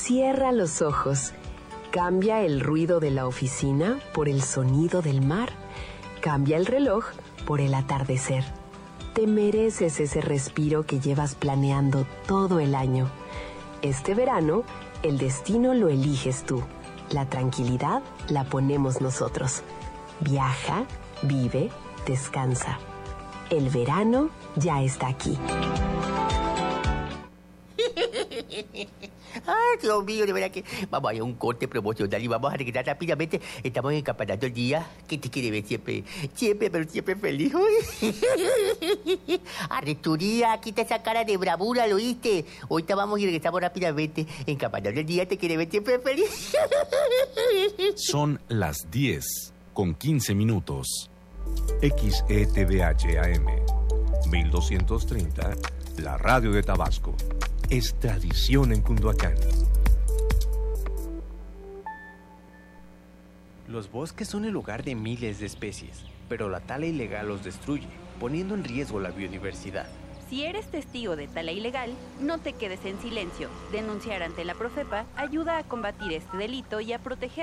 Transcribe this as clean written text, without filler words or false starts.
Cierra los ojos. Cambia el ruido de la oficina por el sonido del mar. Cambia el reloj por el atardecer. Te mereces ese respiro que llevas planeando todo el año. Este verano, el destino lo eliges tú. La tranquilidad la ponemos nosotros. Viaja, vive, descansa. El verano ya está aquí. Ay, Dios mío, de verdad que vamos a ir a un corte promocional y vamos a regresar rápidamente. Estamos en el campeonato del día. ¿Qué te quiere ver siempre? Siempre, pero siempre feliz. Arresturía, quita esa cara de bravura, ¿lo oíste? Ahorita vamos y regresamos rápidamente. En campeonato del día te quiere ver siempre feliz. Son las 10:15. XETVH AM 1230, la radio de Tabasco. Es tradición en Cunduacán. Los bosques son el hogar de miles de especies, pero la tala ilegal los destruye, poniendo en riesgo la biodiversidad. Si eres testigo de tala ilegal, no te quedes en silencio. Denunciar ante la Profepa ayuda a combatir este delito y a proteger